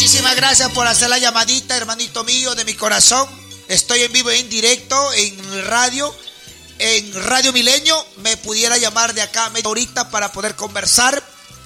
Muchísimas gracias por hacer la llamadita, hermanito mío de mi corazón. Estoy en vivo y en directo en Radio Milenio. Me pudiera llamar de acá media horita para poder conversar.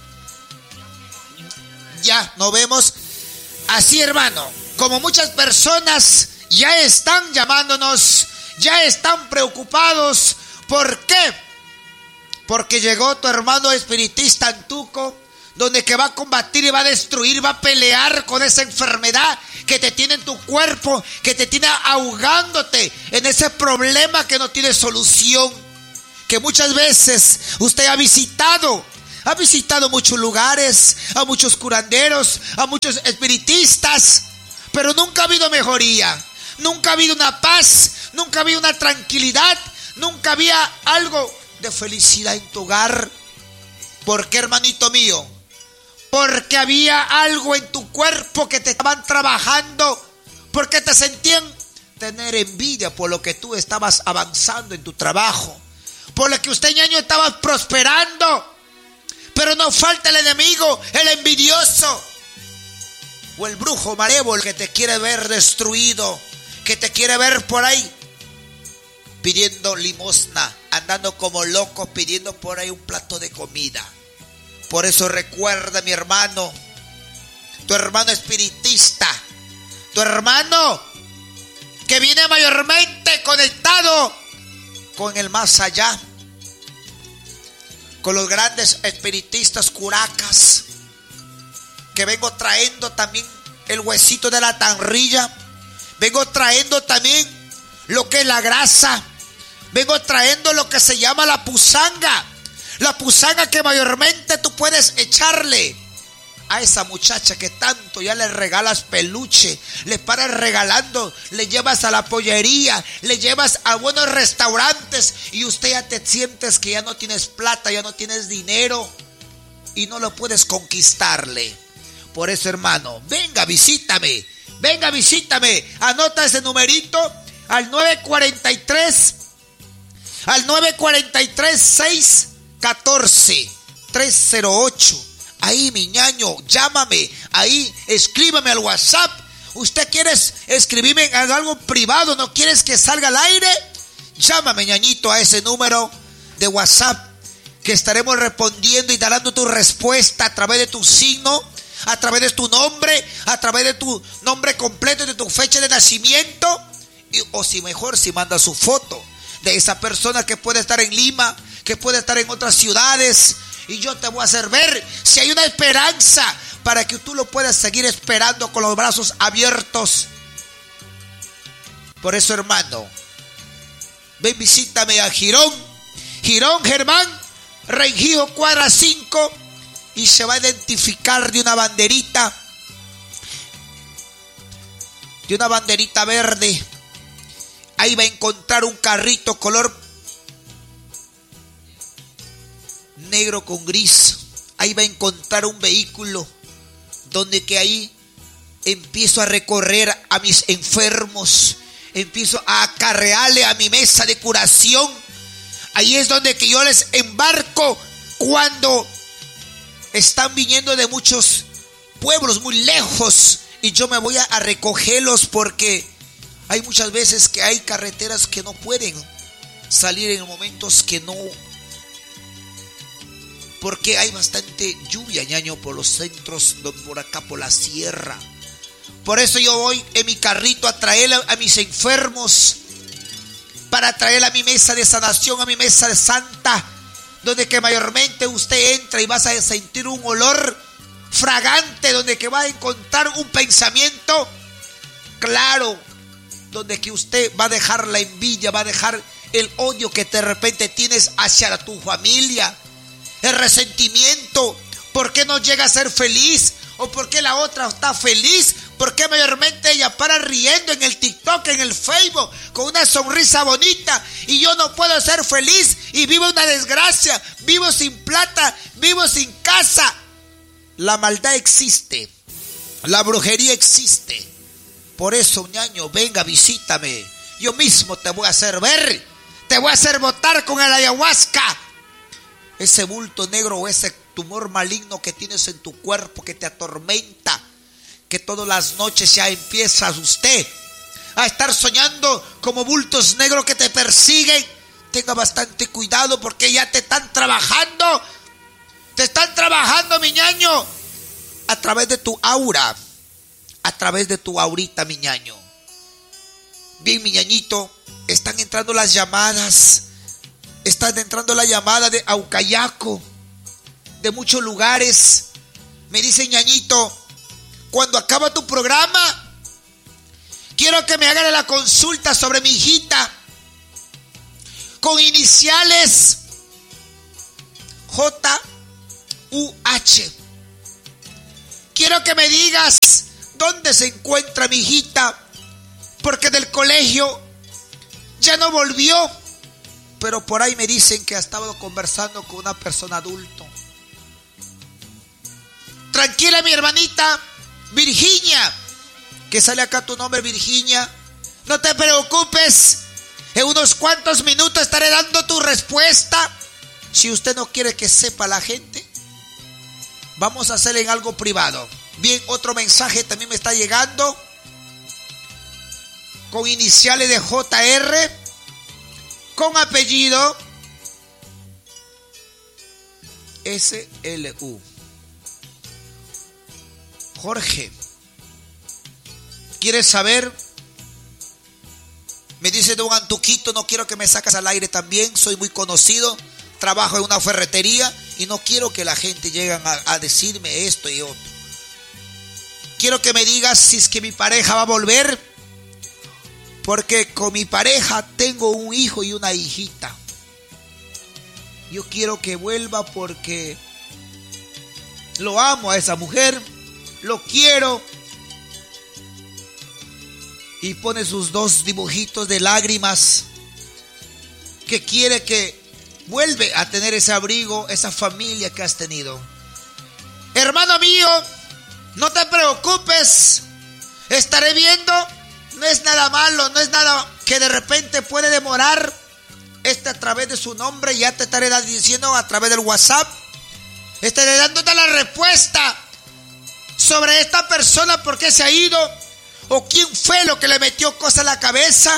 Ya, nos vemos. Así, hermano, como muchas personas ya están llamándonos, ya están preocupados. ¿Por qué? Porque llegó tu hermano espiritista Antuco, donde que va a combatir y va a destruir, va a pelear con esa enfermedad que te tiene en tu cuerpo, que te tiene ahogándote en ese problema que no tiene solución. Que muchas veces usted ha visitado muchos lugares, a muchos curanderos, a muchos espiritistas, pero nunca ha habido mejoría, nunca ha habido una paz, nunca ha habido una tranquilidad, nunca había algo de felicidad en tu hogar. ¿Por qué, hermanito mío? Porque había algo en tu cuerpo que te estaban trabajando, porque te sentían tener envidia por lo que tú estabas avanzando en tu trabajo, por lo que usted, ñaño, estaba prosperando. Pero no falta el enemigo, el envidioso o el brujo malévolo que te quiere ver destruido, que te quiere ver por ahí pidiendo limosna, andando como loco pidiendo por ahí un plato de comida. Por eso recuerda, mi hermano, tu hermano espiritista, tu hermano que viene mayormente conectado con el más allá, con los grandes espiritistas curacas, que vengo trayendo también el huesito de la tanrilla, vengo trayendo también lo que es la grasa, vengo trayendo lo que se llama la pusanga que mayormente tú puedes echarle a esa muchacha que tanto ya le regalas peluche, le paras regalando, le llevas a la pollería, le llevas a buenos restaurantes y usted ya te sientes que ya no tienes plata, ya no tienes dinero y no lo puedes conquistarle. Por eso, hermano, venga, visítame, anota ese numerito al 943-614-308. Ahí, mi ñaño, llámame, ahí, escríbame al WhatsApp. ¿Usted quiere escribirme en algo privado? ¿No quieres que salga al aire? Llámame, ñañito, a ese número de WhatsApp, que estaremos respondiendo y dando tu respuesta a través de tu signo, a través de tu nombre, a través de tu nombre completo, de tu fecha de nacimiento, o si mejor, si manda su foto de esa persona que puede estar en Lima, que puede estar en otras ciudades, y yo te voy a hacer ver si hay una esperanza para que tú lo puedas seguir esperando con los brazos abiertos. Por eso, hermano, ven, visítame a Girón Germán Rengifo cuadra 5, y se va a identificar de una banderita verde. Ahí va a encontrar un carrito color negro con gris. Ahí va a encontrar un vehículo donde que ahí empiezo a recorrer a mis enfermos, empiezo a acarrearle a mi mesa de curación. Ahí es donde que yo les embarco cuando están viniendo de muchos pueblos muy lejos, y yo me voy a recogerlos, porque hay muchas veces que hay carreteras que no pueden salir en momentos que no, porque hay bastante lluvia, ñaño, por los centros, por acá, por la sierra. Por eso yo voy en mi carrito a traer a mis enfermos, para traer a mi mesa de sanación, a mi mesa de santa, donde que mayormente usted entra y vas a sentir un olor fragante, donde que va a encontrar un pensamiento claro, donde que usted va a dejar la envidia, va a dejar el odio que de repente tienes hacia tu familia, el resentimiento. ¿Por qué no llega a ser feliz? ¿O por qué la otra está feliz? ¿Por qué mayormente ella para riendo en el TikTok, en el Facebook, con una sonrisa bonita, y yo no puedo ser feliz y vivo una desgracia, vivo sin plata, vivo sin casa? La maldad existe, la brujería existe. Por eso, ñaño, venga, visítame. Yo mismo te voy a hacer ver, te voy a hacer botar con el ayahuasca ese bulto negro o ese tumor maligno que tienes en tu cuerpo, que te atormenta, que todas las noches ya empieza usted a estar soñando como bultos negros que te persiguen, tenga bastante cuidado porque ya te están trabajando. Te están trabajando, mi ñaño, a través de tu aura, a través de tu aurita, mi ñaño. Bien, mi ñañito, están entrando las llamadas. Están entrando la llamada de Aucayaco, de muchos lugares. Me dice, ñañito, cuando acaba tu programa, quiero que me hagan la consulta sobre mi hijita con iniciales J-U-H. Quiero que me digas dónde se encuentra mi hijita, porque del colegio ya no volvió, pero por ahí me dicen que ha estado conversando con una persona adulta. Tranquila, mi hermanita Virginia, que sale acá tu nombre, Virginia. No te preocupes, en unos cuantos minutos estaré dando tu respuesta. Si usted no quiere que sepa la gente, vamos a hacer en algo privado. Bien, otro mensaje también me está llegando con iniciales de JR, con apellido SLU. Jorge, ¿quieres saber? Me dice don Antuquito, no quiero que me saques al aire también, soy muy conocido, trabajo en una ferretería y no quiero que la gente llegue a decirme esto y otro. Quiero que me digas si es que mi pareja va a volver, porque con mi pareja tengo un hijo y una hijita. Yo quiero que vuelva porque lo amo a esa mujer, lo quiero. Y pone sus dos dibujitos de lágrimas, que quiere que vuelve a tener ese abrigo, esa familia que has tenido. Hermano mío, no te preocupes, estaré viendo. No es nada malo, no es nada que de repente puede demorar. A través de su nombre ya te estaré diciendo a través del WhatsApp. Estaré dándote la respuesta sobre esta persona, por qué se ha ido, o quién fue lo que le metió cosas a la cabeza,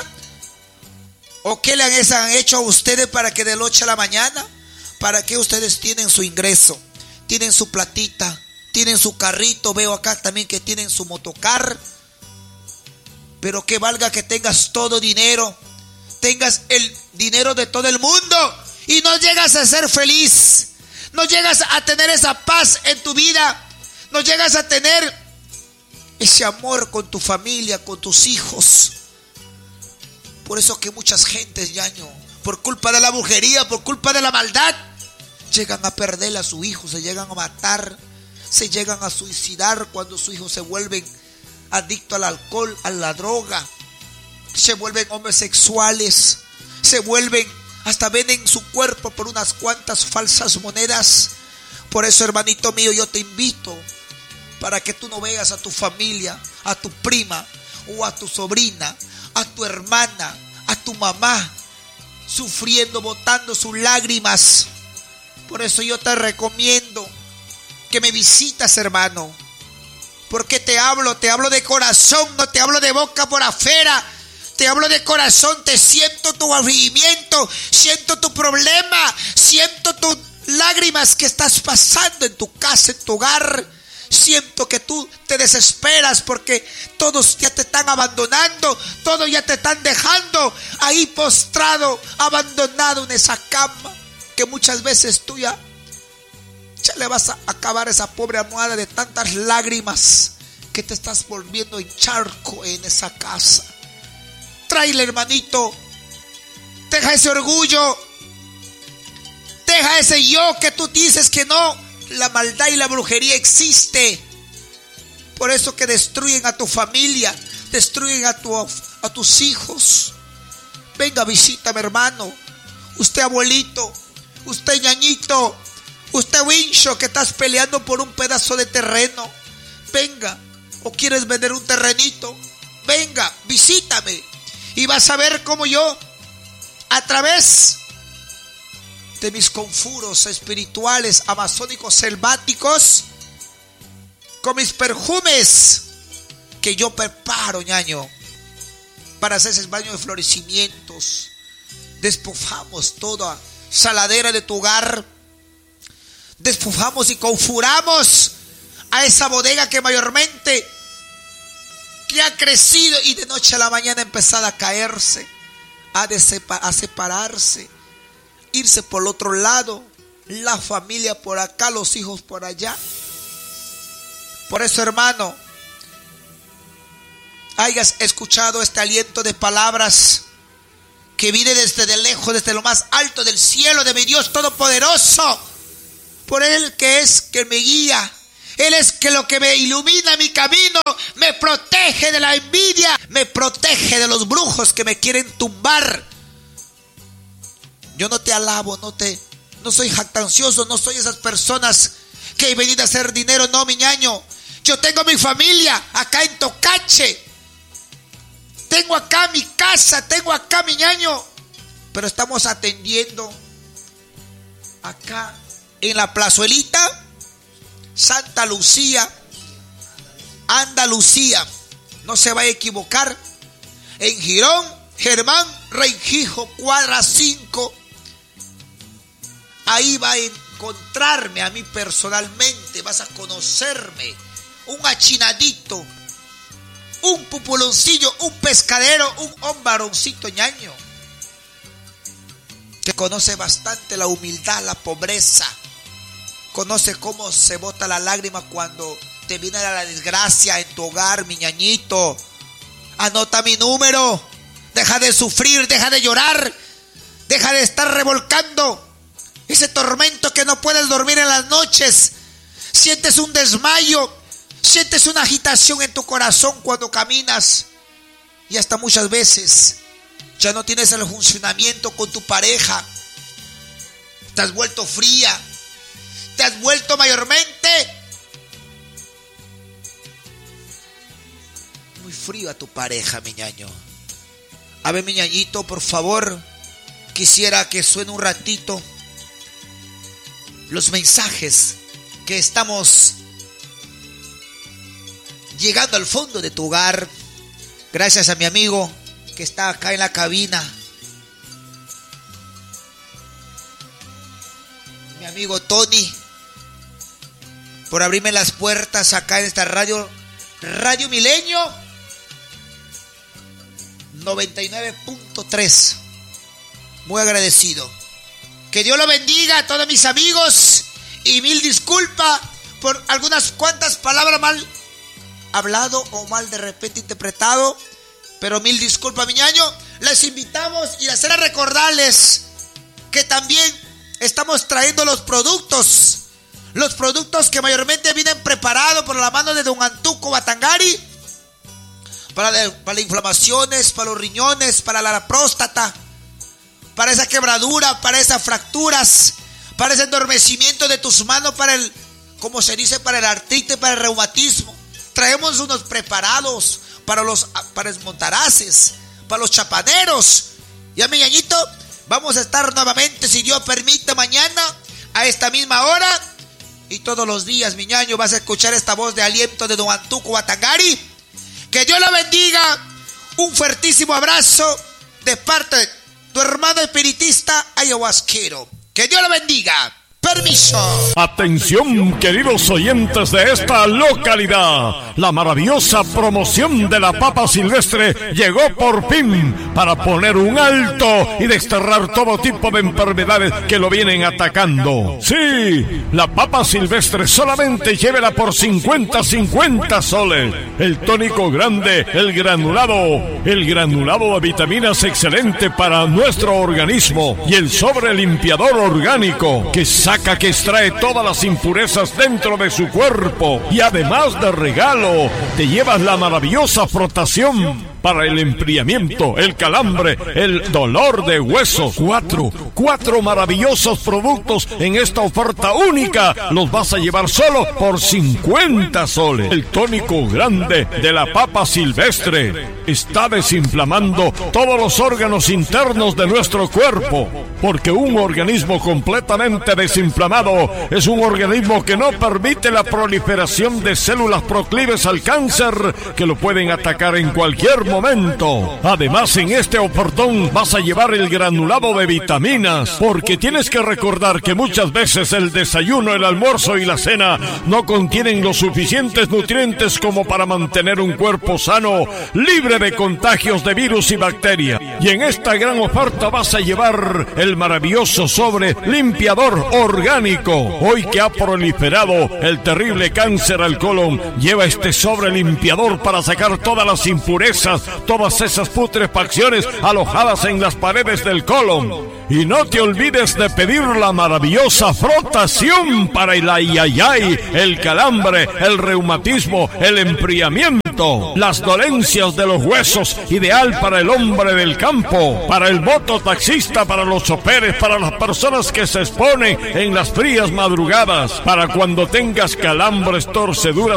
o qué le han hecho a ustedes para que de la noche a la mañana, para que ustedes tienen su ingreso, tienen su platita, tienen su carrito. Veo acá también que tienen su motocar. Pero que valga que tengas todo dinero, tengas el dinero de todo el mundo y no llegas a ser feliz, no llegas a tener esa paz en tu vida, no llegas a tener ese amor con tu familia, con tus hijos. Por eso que muchas gentes, ñaño, por culpa de la brujería, por culpa de la maldad, llegan a perder a su hijo, se llegan a matar, se llegan a suicidar cuando sus hijos se vuelven adicto al alcohol, a la droga, se vuelven homosexuales, se vuelven, hasta venden su cuerpo por unas cuantas falsas monedas. Por eso, hermanito mío, yo te invito para que tú no veas a tu familia, a tu prima o a tu sobrina, a tu hermana, a tu mamá sufriendo, botando sus lágrimas. Por eso yo te recomiendo que me visitas, hermano. Porque te hablo de corazón, no te hablo de boca por afuera, te hablo de corazón, te siento tu afligimiento, siento tu problema, siento tus lágrimas que estás pasando en tu casa, en tu hogar. Siento que tú te desesperas porque todos ya te están abandonando, todos ya te están dejando ahí postrado, abandonado en esa cama, que muchas veces tú ya le vas a acabar esa pobre almohada de tantas lágrimas que te estás volviendo en charco en esa casa. Tráele, hermanito, deja ese orgullo, deja ese yo que tú dices que no. La maldad y la brujería existe. Por eso que destruyen a tu familia, destruyen a tus hijos. Venga, visítame, hermano. Usted, abuelito, usted, ñañito, usted, wincho, que estás peleando por un pedazo de terreno. Venga. ¿O quieres vender un terrenito? Venga, visítame. Y vas a ver cómo yo, a través de mis conjuros espirituales, amazónicos, selváticos, con mis perfumes, que yo preparo, ñaño, para hacer ese baño de florecimientos. Despojamos toda saladera de tu hogar. Despojamos y confuramos a esa bodega que mayormente que ha crecido y de noche a la mañana ha empezado a caerse, a separarse, irse por el otro lado, la familia por acá, los hijos por allá. Por eso, hermano, hayas escuchado este aliento de palabras que viene desde de lejos, desde lo más alto del cielo, de mi Dios Todopoderoso. Por Él que es que me guía, Él es que lo que me ilumina mi camino, me protege de la envidia, me protege de los brujos que me quieren tumbar. Yo no te alabo, no soy jactancioso, no soy esas personas que he venido a hacer dinero, no, mi ñaño. Yo tengo mi familia acá en Tocache, tengo acá mi casa, tengo acá mi ñaño, pero estamos atendiendo acá en la plazuelita Santa Lucía, Andalucía, no se vaya a equivocar, en Girón, Germán Rengifo, cuadra 5. Ahí va a encontrarme a mí personalmente, vas a conocerme, un achinadito, un pupuloncillo, un pescadero, un varoncito ñaño, que conoce bastante la humildad, la pobreza, conoce cómo se bota la lágrima cuando te viene la desgracia en tu hogar, mi ñañito. Anota mi número, deja de sufrir, deja de llorar, deja de estar revolcando ese tormento que no puedes dormir en las noches. Sientes un desmayo, sientes una agitación en tu corazón cuando caminas y hasta muchas veces ya no tienes el funcionamiento con tu pareja. Te has vuelto fría, te has vuelto mayormente muy frío a tu pareja, mi ñaño. A ver, mi ñañito, por favor, quisiera que suene un ratito los mensajes que estamos llegando al fondo de tu hogar. Gracias a mi amigo que está acá en la cabina, mi amigo Tony, por abrirme las puertas acá en esta Radio Milenio 99.3. Muy agradecido. Que Dios lo bendiga a todos mis amigos y mil disculpas por algunas cuantas palabras mal hablado o mal de repente interpretado, pero mil disculpas, mi ñaño. Les invitamos y hacer a recordarles que también estamos trayendo los productos que mayormente vienen preparados por la mano de don Antuco Batangari para inflamaciones, para los riñones, para la próstata, para esa quebradura, para esas fracturas, para ese endormecimiento de tus manos, para el, como se dice, para el artritis, para el reumatismo. Traemos unos preparados para los montaraces, para los chapaneros. Ya, mi ñañito, vamos a estar nuevamente, si Dios permite, mañana a esta misma hora. Y todos los días, mi ñaño, vas a escuchar esta voz de aliento de don Antuco Batangari. Que Dios la bendiga. Un fuertísimo abrazo de parte de tu hermano espiritista ayahuasquero. Que Dios la bendiga. Permiso. Atención, queridos oyentes de esta localidad. La maravillosa promoción de la papa silvestre llegó por fin para poner un alto y desterrar todo tipo de enfermedades que lo vienen atacando. Sí, la papa silvestre solamente llévela por 50 soles. El tónico grande, el granulado de vitaminas excelente para nuestro organismo. Y el sobre limpiador orgánico que que extrae todas las impurezas dentro de su cuerpo. Y además de regalo, te llevas la maravillosa frotación para el enfriamiento, el calambre, el dolor de huesos. Cuatro maravillosos productos en esta oferta única. Los vas a llevar solo por 50 soles. El tónico grande de la papa silvestre está desinflamando todos los órganos internos de nuestro cuerpo, porque un organismo completamente desinflamado es un organismo que no permite la proliferación de células proclives al cáncer, que lo pueden atacar en cualquier momento. Además, en este ofertón vas a llevar el granulado de vitaminas, porque tienes que recordar que muchas veces el desayuno, el almuerzo y la cena no contienen los suficientes nutrientes como para mantener un cuerpo sano, libre de contagios de virus y bacterias. Y en esta gran oferta vas a llevar el maravilloso sobre limpiador orgánico. Hoy que ha proliferado el terrible cáncer al colon, lleva este sobre limpiador para sacar todas las impurezas, todas esas putrefacciones alojadas en las paredes del colon. Y no te olvides de pedir la maravillosa frotación para el ayayay, el calambre, el reumatismo, el enfriamiento, las dolencias de los huesos, ideal para el hombre del campo, para el mototaxista, para los choferes, para las personas que se exponen en las frías madrugadas, para cuando tengas calambres, torceduras